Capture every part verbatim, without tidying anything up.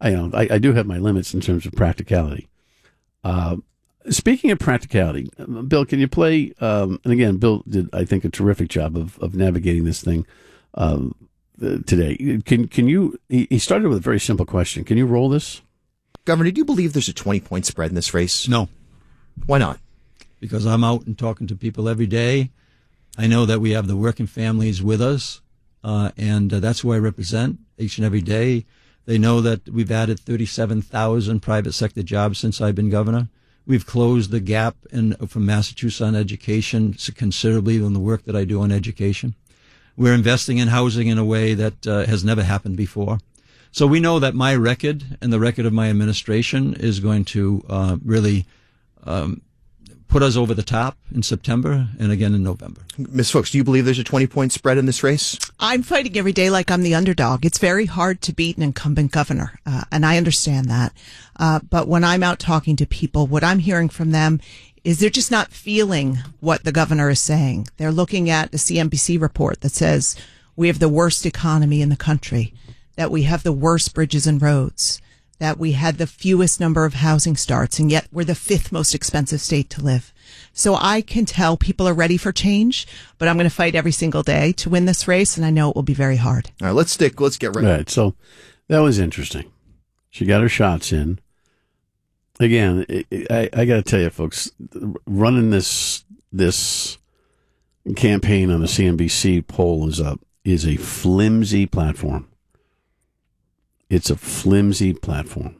I, you know, I, I do have my limits in terms of practicality. Uh, speaking of practicality, Bill, can you play? Um, and again, Bill did, I think, a terrific job of, of navigating this thing uh, today. Can can you? He, he started with a very simple question. Can you roll this, Governor? Do you believe there's a twenty point spread in this race? No. Why not? Because I'm out and talking to people every day. I know that we have the working families with us, uh, and uh, that's who I represent each and every day. They know that we've added thirty-seven thousand private sector jobs since I've been governor. We've closed the gap in, from Massachusetts on education considerably on the work that I do on education. We're investing in housing in a way that uh, has never happened before. So we know that my record and the record of my administration is going to uh, really um, put us over the top in September and again in November. Miz Fuchs, do you believe there's a twenty point spread in this race? I'm fighting every day like I'm the underdog. It's very hard to beat an incumbent governor, uh, and I understand that. Uh, but when I'm out talking to people, what I'm hearing from them is they're just not feeling what the governor is saying. They're looking at the C N B C report that says we have the worst economy in the country, that we have the worst bridges and roads, that we had the fewest number of housing starts, and yet we're the fifth most expensive state to live. So I can tell people are ready for change, but I'm going to fight every single day to win this race, and I know it will be very hard. All right, let's stick. Let's get ready. All right, so that was interesting. She got her shots in. Again, I, I got to tell you, folks, running this this campaign on the C N B C poll is a is a flimsy platform. It's a flimsy platform.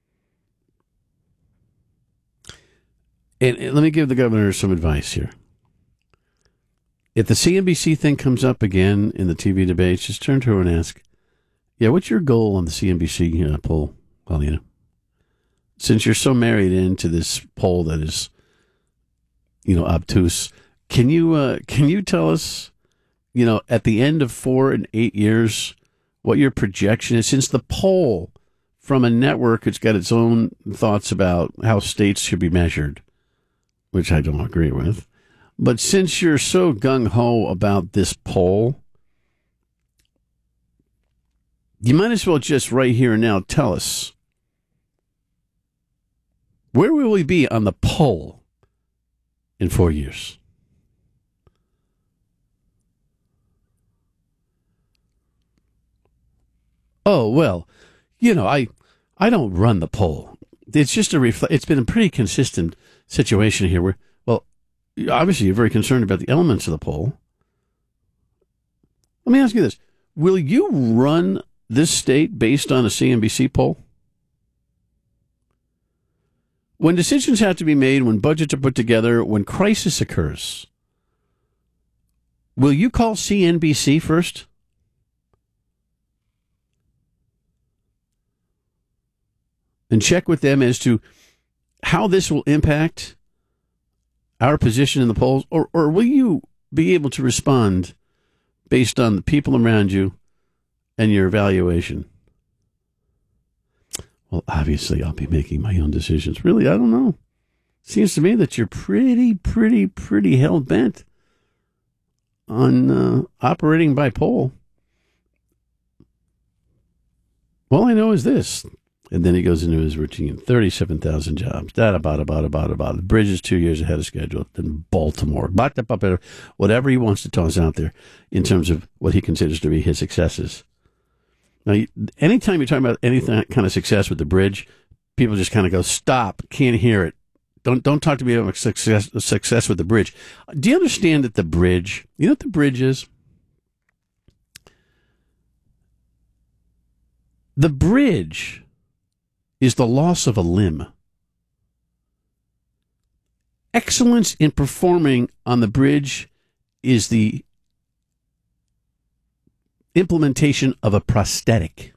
And, and let me give the governor some advice here. If the C N B C thing comes up again in the T V debates, just turn to her and ask, yeah, what's your goal on the C N B C uh, poll, Paulina? Since you're so married into this poll that is, you know, obtuse, can you uh, can you tell us, you know, at the end of four and eight years, what your projection is? Since the poll from a network, it's got its own thoughts about how states should be measured, which I don't agree with. But since you're so gung-ho about this poll, you might as well just right here and now tell us, where will we be on the poll in four years? Oh, well, you know, I I don't run the poll. It's just a refle- it's been a pretty consistent situation here where, well, obviously you're very concerned about the elements of the poll. Let me ask you this. Will you run this state based on a C N B C poll? When decisions have to be made, when budgets are put together, when crisis occurs, will you call C N B C first? And check with them as to how this will impact our position in the polls? Or, or will you be able to respond based on the people around you and your evaluation? Well, obviously, I'll be making my own decisions. Really, I don't know. Seems to me that you're pretty, pretty, pretty hell-bent on uh, operating by poll. All I know is this. And then he goes into his routine. thirty-seven thousand jobs. Da, da, ba, da, ba, da, ba, da, ba. The bridge is two years ahead of schedule in Baltimore. Ba, da, ba, ba, whatever he wants to toss out there in terms of what he considers to be his successes. Now, anytime you're talking about anything kind of success with the bridge, people just kind of go, stop, can't hear it. Don't don't talk to me about success, success with the bridge. Do you understand that the bridge, you know what the bridge is? The bridge is the loss of a limb. Excellence in performing on the bridge is the implementation of a prosthetic.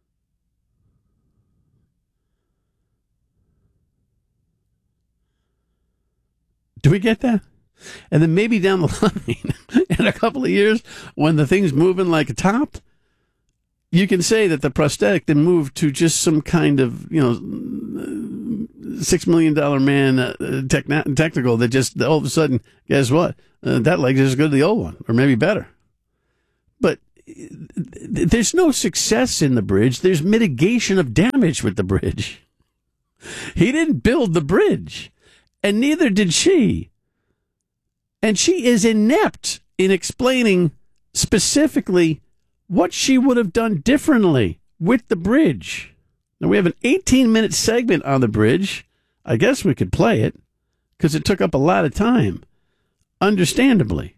Do we get that? And then maybe down the line, in a couple of years, when the thing's moving like a top, you can say that the prosthetic then moved to just some kind of, you know, six million dollar man uh, techn- technical that just all of a sudden, guess what? Uh, that leg's as good as the old one, or maybe better. But there's no success in the bridge. There's mitigation of damage with the bridge. He didn't build the bridge, and neither did she. And she is inept in explaining specifically what she would have done differently with the bridge. Now, we have an eighteen-minute segment on the bridge. I guess we could play it because it took up a lot of time, understandably.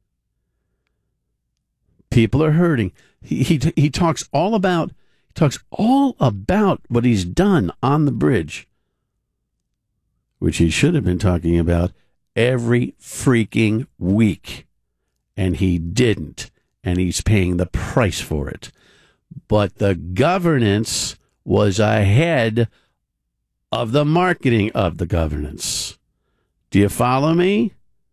People are hurting. He, he he talks all about he talks all about what he's done on the bridge, which he should have been talking about every freaking week, and he didn't, and he's paying the price for it. But the governance was ahead of the marketing of the governance. Do you follow me?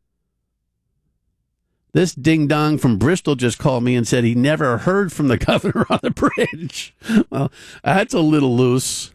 This ding-dong from Bristol just called me and said he never heard from the governor on the bridge. Well, that's a little loose.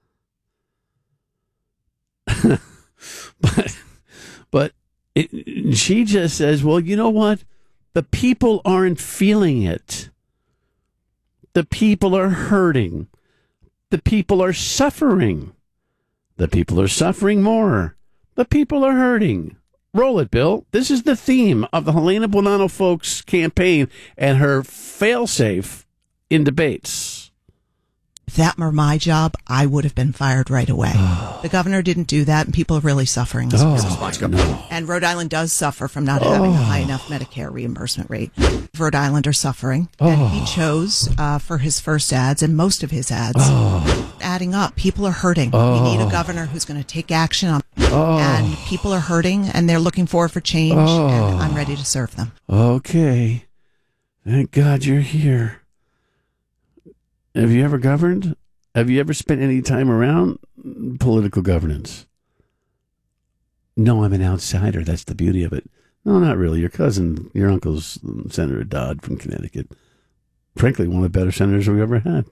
but but it, she just says, well, you know what? The people aren't feeling it. The people are hurting. The people are suffering. The people are suffering more. The people are hurting. Roll it, Bill. This is the theme of the Helena Buonanno folks campaign and her failsafe in debates. If that were my job, I would have been fired right away. The governor didn't do that, and people are really suffering. This Oh, no. And Rhode Island does suffer from not having a high enough Medicare reimbursement rate. Rhode Island are suffering, and he chose uh, for his first ads and most of his ads, adding up. People are hurting. We need a governor who's going to take action on. And people are hurting, and they're looking forward for change, and I'm ready to serve them. Okay. Thank God you're here. Have you ever governed? Have you ever spent any time around political governance? No, I'm an outsider. That's the beauty of it. No, not really. Your cousin, your uncle's Senator Dodd from Connecticut. Frankly, one of the better senators we ever had.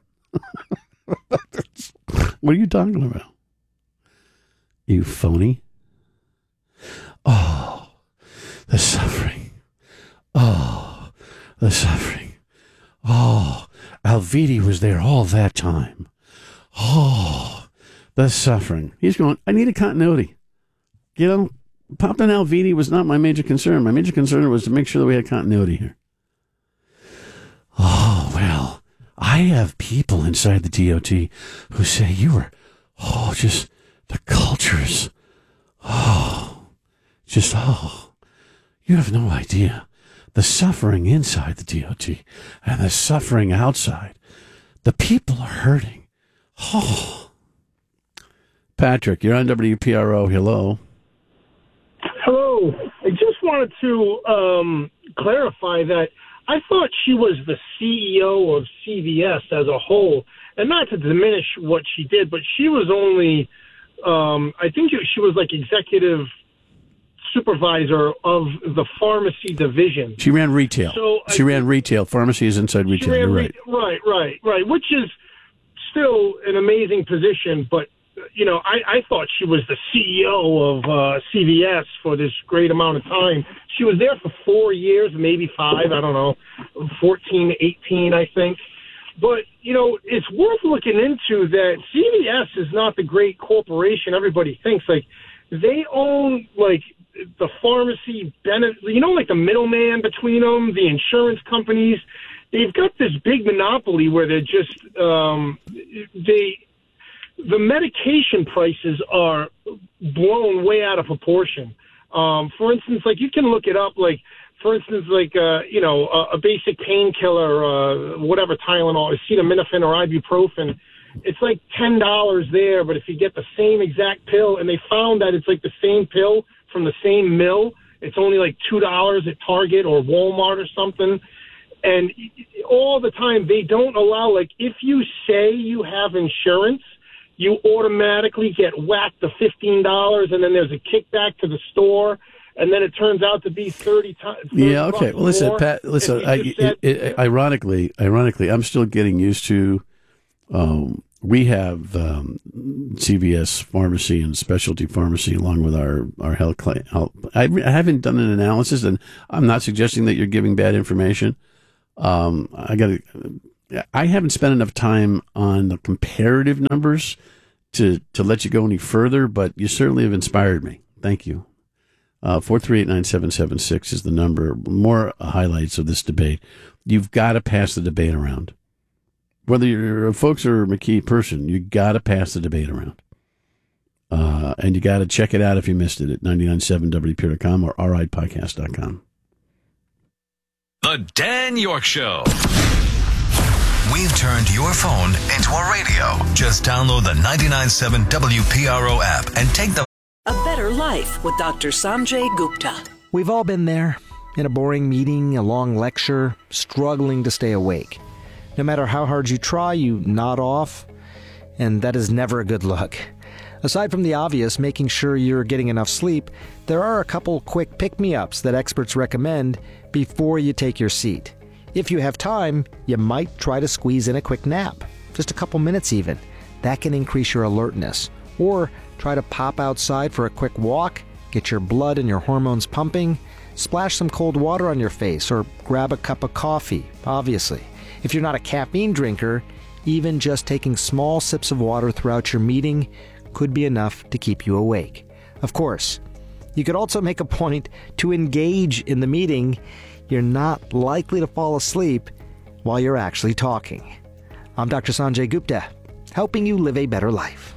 What are you talking about? You phony. Oh, the suffering. Oh, the suffering. Oh, Alviti was there all that time. Oh, the suffering. He's going, I need a continuity. You know, popping Alviti was not my major concern. My major concern was to make sure that we had continuity here. Oh, well, I have people inside the D O T who say you were, oh, just the cultures. Oh, just, oh, you have no idea. The suffering inside the D O T and the suffering outside. The people are hurting. Oh. Patrick, you're on W P R O. Hello. Hello. I just wanted to um, clarify that I thought she was the C E O of C V S as a whole, and not to diminish what she did, but she was only, um, I think she was like executive supervisor of the pharmacy division. She ran retail. So she I, ran retail. Pharmacy is inside retail. You're right. Re- right, right, right. Which is still an amazing position, but you know, I, I thought she was the C E O of uh, C V S for this great amount of time. She was there for four years, maybe five. I don't know, fourteen, eighteen, I think. But you know, it's worth looking into that. C V S is not the great corporation everybody thinks. Like they own like. The pharmacy, you know, like the middleman between them, the insurance companies, they've got this big monopoly where they're just, um, they, the medication prices are blown way out of proportion. Um, for instance, like you can look it up, like, for instance, like, uh, you know, a, a basic painkiller, uh, whatever, Tylenol, acetaminophen or ibuprofen, it's like ten dollars there, but if you get the same exact pill, and they found that it's like the same pill from the same mill, it's only like two dollars at Target or Walmart or something. And all the time, they don't allow, like, if you say you have insurance, you automatically get whacked the fifteen dollars, and then there's a kickback to the store, and then it turns out to be thirty times. Yeah, okay. Well, listen, Pat, listen, I, said, it, it, ironically, ironically, I'm still getting used to, um, we have um, C V S pharmacy and specialty pharmacy along with our, our health claim. I, I haven't done an analysis, and I'm not suggesting that you're giving bad information. Um, I got to. I haven't spent enough time on the comparative numbers to, to let you go any further, but you certainly have inspired me. Thank you. Uh, four three eight, nine seven seven six is the number. More highlights of this debate. You've got to pass the debate around. Whether you're a Folks or a McKee person, you got to pass the debate around. Uh, and you got to check it out if you missed it at nine nine seven W P R dot com or r i podcast dot com. The Dan York Show. We've turned your phone into a radio. Just download the ninety-nine point seven W P R O app and take the A Better Life with Doctor Sanjay Gupta. We've all been there, in a boring meeting, a long lecture, struggling to stay awake. No matter how hard you try, you nod off, and that is never a good look. Aside from the obvious, making sure you're getting enough sleep, there are a couple quick pick-me-ups that experts recommend before you take your seat. If you have time, you might try to squeeze in a quick nap, just a couple minutes even. That can increase your alertness. Or try to pop outside for a quick walk, get your blood and your hormones pumping, splash some cold water on your face, or grab a cup of coffee, obviously. If you're not a caffeine drinker, even just taking small sips of water throughout your meeting could be enough to keep you awake. Of course, you could also make a point to engage in the meeting. You're not likely to fall asleep while you're actually talking. I'm Doctor Sanjay Gupta, helping you live a better life.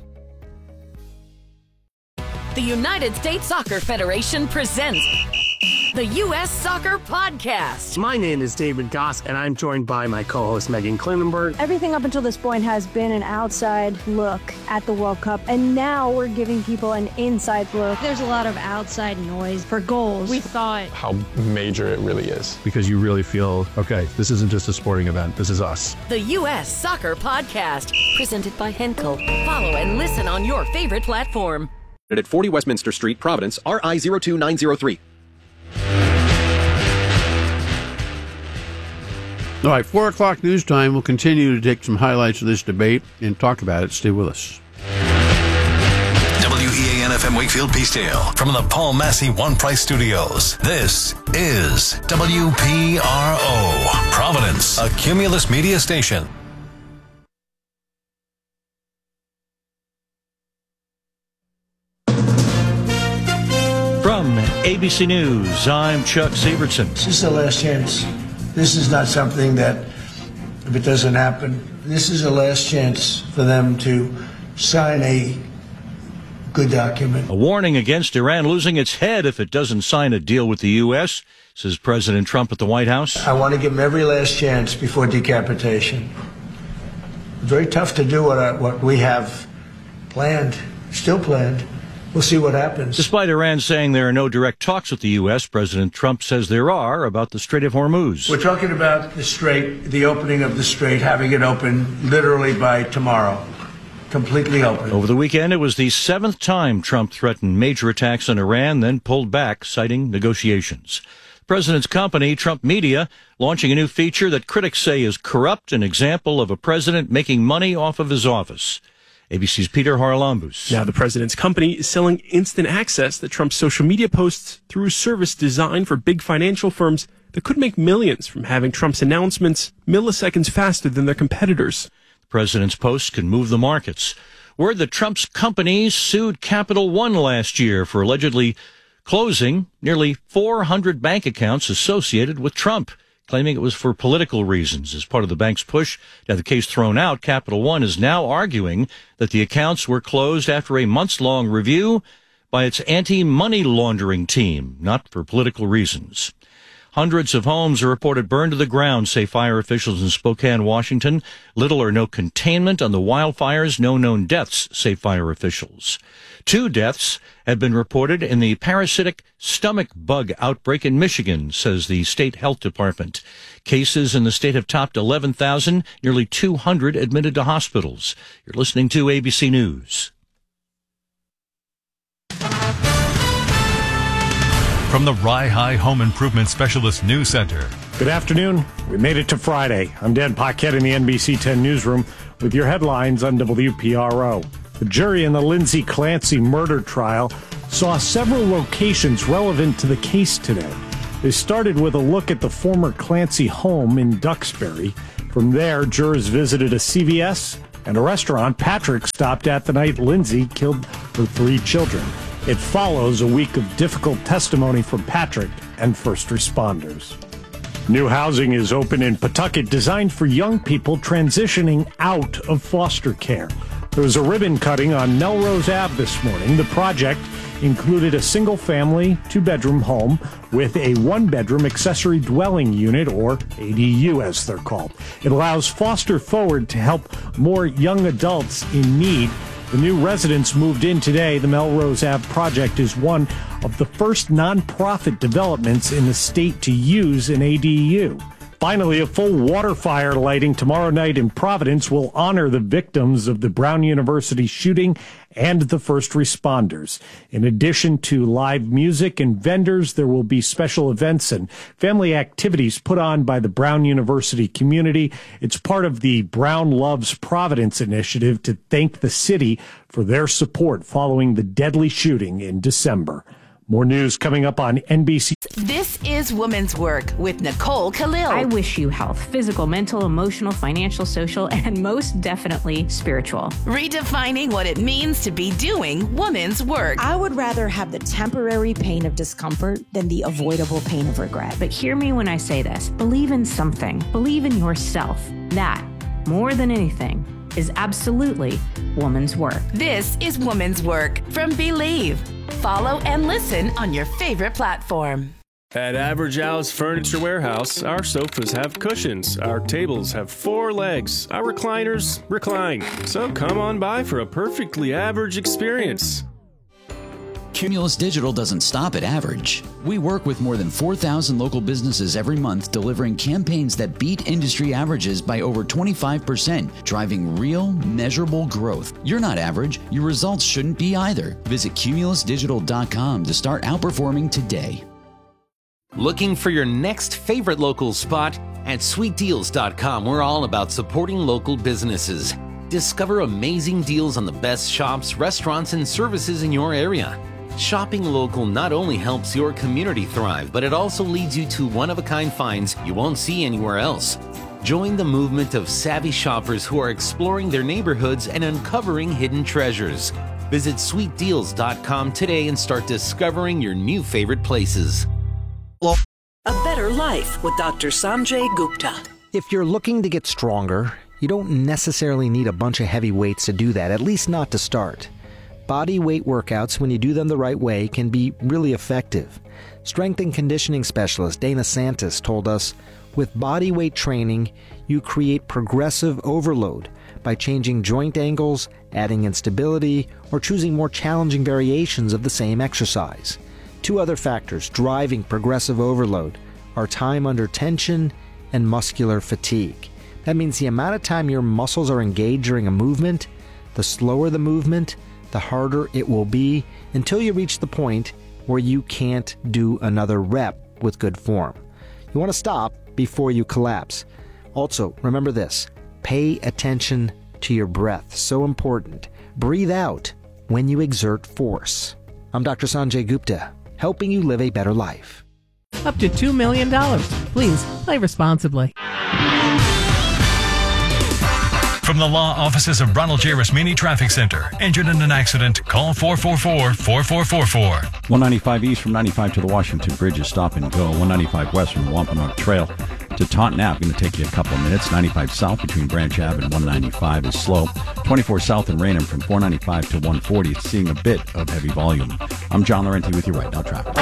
The United States Soccer Federation presents the U S Soccer Podcast. My name is David Goss, and I'm joined by my co-host Megan Klinenberg. Everything up until this point has been an outside look at the World Cup, and now we're giving people an inside look. There's a lot of outside noise for goals. We thought how major it really is. Because you really feel, okay, this isn't just a sporting event, this is us. The U S Soccer Podcast, presented by Henkel. Follow and listen on your favorite platform. At forty Westminster Street, Providence, R I zero two nine zero three. All right, four o'clock news time. We'll continue to take some highlights of this debate and talk about it. Stay with us. W E A N F M Wakefield Peacedale from the Paul Massey One Price Studios. This is W P R O, Providence, a Cumulus media station. From A B C News, I'm Chuck Sievertson. This is the last chance. This is not something that, if it doesn't happen, this is the last chance for them to sign a good document. A warning against Iran losing its head if it doesn't sign a deal with the U S, says President Trump at the White House. I want to give them every last chance before decapitation. It's very tough to do what, I, what we have planned, still planned. We'll see what happens. Despite Iran saying there are no direct talks with the U S, President Trump says there are about the Strait of Hormuz. We're talking about the Strait, the opening of the Strait, having it open literally by tomorrow. Completely open. Over the weekend, it was the seventh time Trump threatened major attacks on Iran, then pulled back, citing negotiations. The president's company, Trump Media, launching a new feature that critics say is corrupt, an example of a president making money off of his office. A B C's Peter Haralambous. Now the president's company is selling instant access to Trump's social media posts through a service designed for big financial firms that could make millions from having Trump's announcements milliseconds faster than their competitors. The president's posts can move the markets. Word that Trump's company sued Capital One last year for allegedly closing nearly four hundred bank accounts associated with Trump, claiming it was for political reasons. As part of the bank's push to have the case thrown out, Capital One is now arguing that the accounts were closed after a months-long review by its anti-money laundering team, not for political reasons. Hundreds of homes are reported burned to the ground, say fire officials in Spokane, Washington. Little or no containment on the wildfires, no known deaths, say fire officials. Two deaths have been reported in the parasitic stomach bug outbreak in Michigan, says the state health department. Cases in the state have topped eleven thousand, nearly two hundred admitted to hospitals. You're listening to A B C News. From the Rye High Home Improvement Specialist News Center. Good afternoon. We made it to Friday. I'm Dan Paquette in the N B C ten newsroom with your headlines on W P R O. The jury in the Lindsay Clancy murder trial saw several locations relevant to the case today. They started with a look at the former Clancy home in Duxbury. From there, jurors visited a C V S and a restaurant Patrick stopped at the night Lindsay killed her three children. It follows a week of difficult testimony from Patrick and first responders. New housing is open in Pawtucket designed for young people transitioning out of foster care. There was a ribbon cutting on Melrose Avenue this morning. The project included a single-family, two-bedroom home with a one-bedroom accessory dwelling unit, or A D U as they're called. It allows Foster Forward to help more young adults in need. The new residents moved in today. The Melrose Avenue project is one of the first nonprofit developments in the state to use an A D U. Finally, a full water fire lighting tomorrow night in Providence will honor the victims of the Brown University shooting and the first responders. In addition to live music and vendors, there will be special events and family activities put on by the Brown University community. It's part of the Brown Loves Providence initiative to thank the city for their support following the deadly shooting in December. More news coming up on N B C. This is Women's Work with Nicole Khalil. I wish you health, physical, mental, emotional, financial, social, and most definitely spiritual. Redefining what it means to be doing women's work. I would rather have the temporary pain of discomfort than the avoidable pain of regret. But hear me when I say this. Believe in something. Believe in yourself. That, more than anything, is absolutely woman's work. This is Woman's Work from Believe. Follow and listen on your favorite platform. At Average Al's Furniture Warehouse, our sofas have cushions, our tables have four legs, our recliners recline. So come on by for a perfectly average experience. Cumulus Digital doesn't stop at average. We work with more than four thousand local businesses every month, delivering campaigns that beat industry averages by over twenty-five percent, driving real, measurable growth. You're not average. Your results shouldn't be either. Visit cumulus digital dot com to start outperforming today. Looking for your next favorite local spot? At sweet deals dot com, we're all about supporting local businesses. Discover amazing deals on the best shops, restaurants, and services in your area. Shopping local not only helps your community thrive, but it also leads you to one-of-a-kind finds you won't see anywhere else. Join the movement of savvy shoppers who are exploring their neighborhoods and uncovering hidden treasures. Visit sweet deals dot com today and start discovering your new favorite places. A better life with Doctor Sanjay Gupta. If you're looking to get stronger, you don't necessarily need a bunch of heavy weights to do that, at least not to start. Body weight workouts, when you do them the right way, can be really effective. Strength and conditioning specialist Dana Santis told us, with body weight training, you create progressive overload by changing joint angles, adding instability, or choosing more challenging variations of the same exercise. Two other factors driving progressive overload are time under tension and muscular fatigue. That means the amount of time your muscles are engaged during a movement, the slower the movement, the harder it will be until you reach the point where you can't do another rep with good form. You want to stop before you collapse. Also, remember this, pay attention to your breath. So important. Breathe out when you exert force. I'm Doctor Sanjay Gupta, helping you live a better life. Up to two million dollars. Please play responsibly. From the law offices of Ronald J. Rasmini Traffic Center. Injured in an accident? Call four four four, four four four four. one ninety-five east from ninety-five to the Washington Bridge is stop and go. one ninety-five west from Wampanoag Trail to Taunton Ave. Going to take you a couple of minutes. ninety-five south between Branch Ave and one ninety-five is slow. twenty-four south in Raynham from four ninety-five to one forty. It's seeing a bit of heavy volume. I'm John Laurenti with you right now, traffic.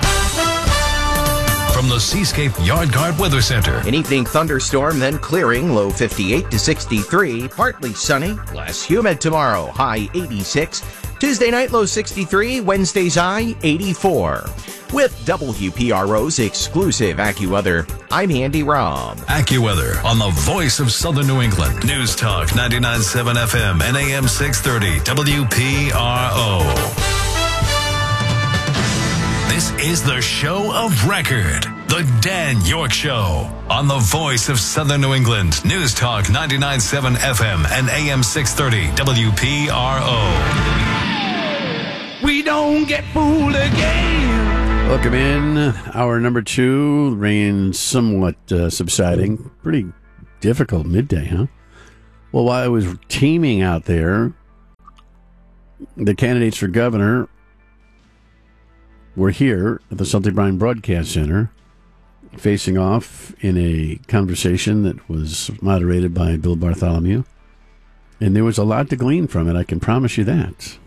From the Seascape Yard Guard Weather Center. An evening thunderstorm, then clearing, low fifty-eight to sixty-three. Partly sunny, less humid tomorrow, high eighty-six. Tuesday night, low sixty-three. Wednesday's high eighty-four. With W P R O's exclusive AccuWeather, I'm Andy Robb. AccuWeather on the voice of Southern New England. News Talk ninety-nine point seven F M and A M six thirty W P R O. This is the show of record, The Dan York Show, on the voice of Southern New England. News Talk ninety-nine point seven F M and A M six thirty W P R O. We don't get fooled again. Welcome in. Hour number two. Rain somewhat uh, subsiding. Pretty difficult midday, huh? Well, while I was teaming out there, the candidates for governor were here at the Celtic Brine Broadcast Center, facing off in a conversation that was moderated by Bill Bartholomew. And there was a lot to glean from it, I can promise you that.